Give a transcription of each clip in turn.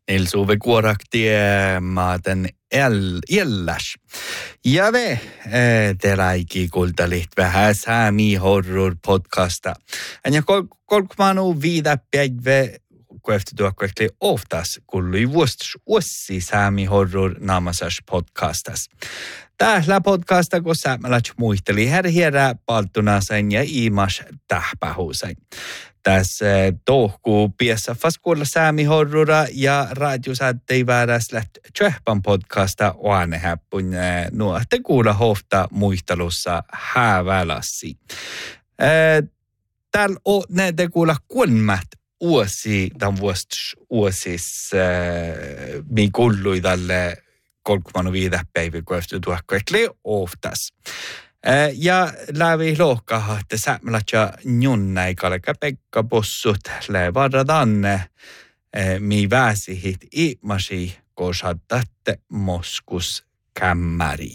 Nils Ove Kuorakti maaten elläs. Ja ve teräiki kultalit vähän Sami Horror podcasta. Ja kolkmanu viidapäivä kueftu tuokkoekli oftas kullui vuosi Sami Horror naamasas podcastas. Tällä podcasta, kun säämälät muisteli herhierä palttunasen ja iimas tähpähuusen. Tässä tohkuu piessä faskuulla Sami Horrora ja radiosättei vääräs läht tjöhpan podcasta oanehäppun nuohte kuulla hofta muistelussa häävälassi. Täällä on näitä kuulla kolmat tämän vuosis mi kullui tälle 35 päivä kueftu tuokkoekli oftas. Ja lävi lohkaha, että säämälät njunnaikalle Pekka Bossut leivaradanne mi väsihit imasi kosattatte moskus kämmäri.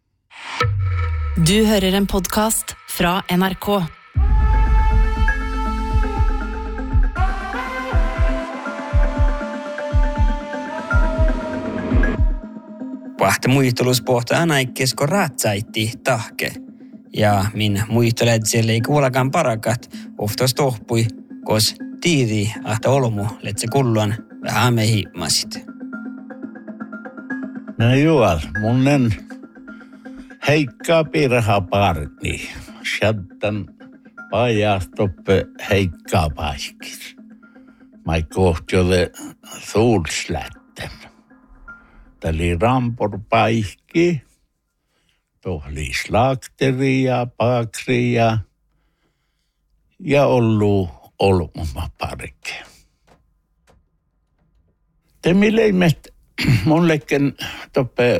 Du hører en podcast fra NRK. Pahte muisteluspohtaa näikkesko ratsaitti tahke. Ja min muistelet siellä ei kuullakaan parakat, oftas tohpui, kos tiidi ahta olmu letse kulluan vähän mehimmasit. No juol, munnen heikkaa pirha parni. Shaddan pajastoppe heikkaa paiskis. Mai kohtjole suulslätten. Täli rampor paikki. Tohli slakteria, pakria ja ollu olmuma parke. Te milleimet mullekin toppe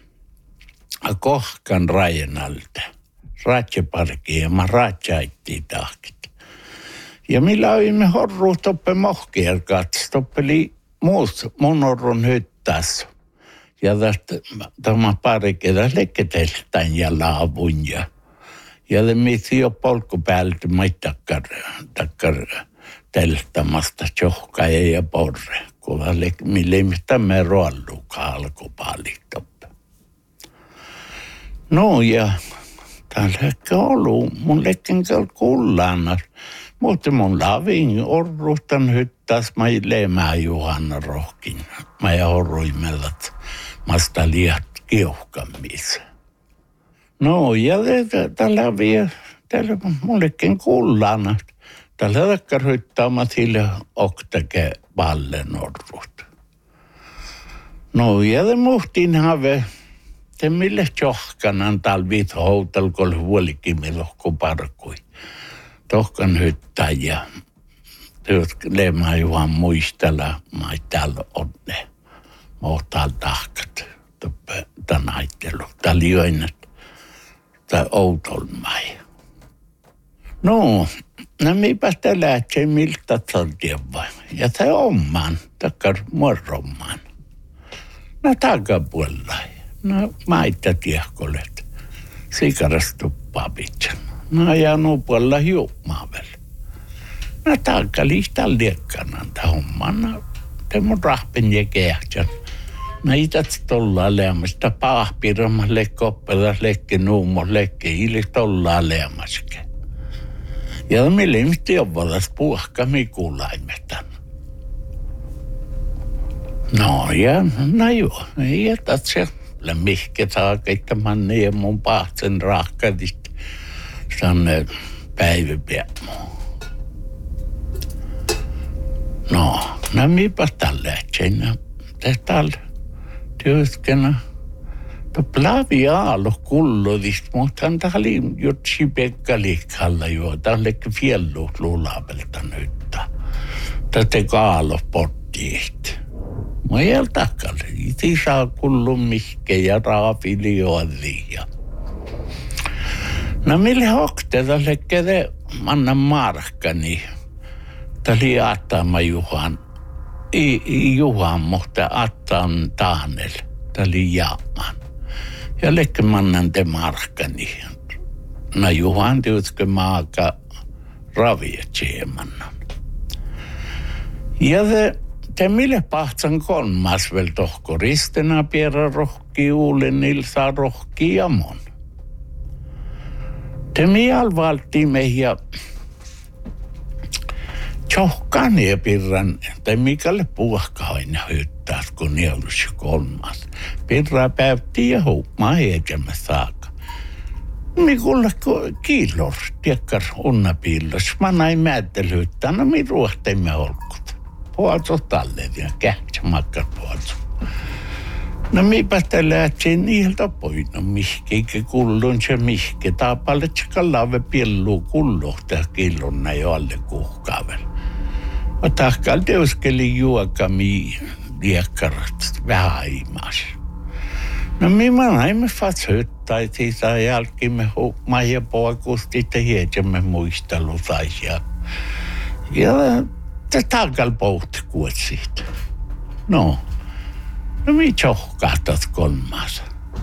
kohkan rajenalta. Ratseparki ja mä ratsaittiin tahkit. Ja millä oimme horru toppe mohkierkat, toppeli muut mun orrun hyttässä. Ja tämä parike tässä lekketeltään ja laavun ja det missä jo polkupäältä mä takkar telttämästä tjohkaa ja porre. Kun millä mistä me ruollukaan alkupaalittoppe. No ja täällä ehkä ollut mun lekken kullannas. Mutta mun lavin orruhtan hyttäs mä leemää Juhanna rohkin. Mä ja horruimellat. Masta liiat kiuhkamissa. No, ja tällä vielä, tällä mullekin kuullaan, tällä takkarhyttäämät sille oktake ballen orrut. No, ja te muhtiin have, te mille tjohkanan talvit houtal, kol huolikimilohku parkui. Tohkan hyttää ja leemää Juhan muistella, mä täällä onne. Mohtal tahkat, tämän aittelu, tämä liöinnet, tämä outolmai. No, nämipä sitä lähtsee miltä saltiava. Ja tämä omaan, takkar morromaan. No takapuolella. No maita tiehkolet. Sikarastuppaa pitsan. No ja nupuolella juumaavel. No takkalista liekkanan tämä homman. No, te mun rahpen ja kehtsän. Näitä tollaan leamasta paahpirammas lekke oppelas lekke nuumos lekke hiilis tollaan leamaske. Ja mille ihmiset jovvalas puhka mikulaimetan. No ja, no joo, ei jätät se. Mihke saa keittämään ja mun pahtsen rahkadista sanne päiväpiämmu. No, mipäs tällä etseinä. Tällä työskennä. Plavi aalo kullodist, mutta hän oli jutsi Pekka liikalla jo. Tällekki fjälluut luulapelta nyt. Tätä kaalo pottiit. Mä ei ole takkalle. Iti saa kullu mihke ja raafili joodlia. No mille hokte tällekki te manna markkani. Täli Attama Juhan. Juhan, mutta Attan Taanel. Täli Jaaman. Ja lekke mannan te markkani. No Juhan työtkö maaka raviet siemannan. Ja te mille pahtsan kolmas vel tohko ristena piera rohki uulen ilsaa rohki jamon. Te mial valti mehiä tjohkan ja pirran, te mikälle puhka aina hyttäät, kun nielus kolmas. Pirra päytti ja huumaa heikämä saaka. Mikulla kiilor, tiekkar unnapiillos. Mä näin määttelyttää, no mi ruohteimme olkut. Puolso tallet ja kähtsä makkar puolso. No miipä te lähtsin niiltä poino mihki, eikä kullun se mihki. Taapalle tsekä lave pilluu kullu, tää killunna jo alle kuhkaavel. Mä tahkal teuskeli juokami liekkarat vähän aimaas. No minä näimme fatsöttäi siitä jälkimme huumaa ja poikusti, että hietsemme muistelu saisi. Ja te tahkal pohti kuot siitä. No mitä johkahtat kolmaas?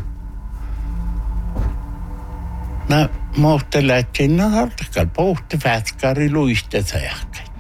No, mohte lähtsin, no hartakal pohti vätskari luiste sähkäit.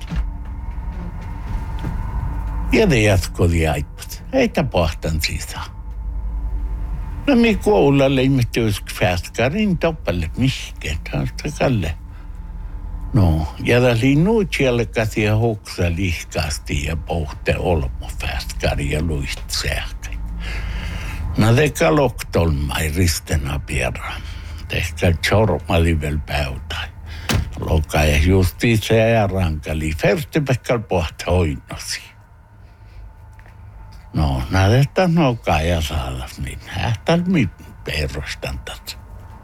Ja ne jatkoi aiput. Ei tapahtan siitä. No mi koululla leimme työsk vätskarin toppalle mihkeen, kalle. No, ja oli nuutjelkasi ja hoksa lihkasti ja pohte olmo vätskari ja luiste sähkäit. No teka loktolmai ristena pierra. Tehkä tjormali vel päytai. Loka ja justiitse ja rankali. Fertipekkal pohta hoinosi. No, näyttää nokaa ja saada niin. Hähtääl mit perrostantat.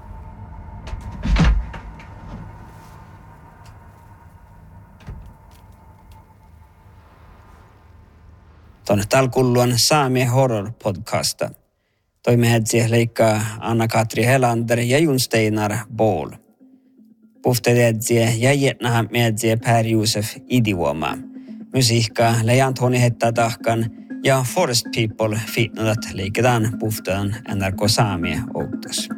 Tuonne talkulluan Saami Horror podcasta. Toimihetsi leikkaa Anna-Katri Helander ja Jon Steinar Bål. Puhtetetsie ja jätnahan mietsie Per Josef Idivuoma. Musiikkaa Leijant Honi hettaa tahkan ja Forest People fitnutat leiketään puhtaan NRK Saami outos.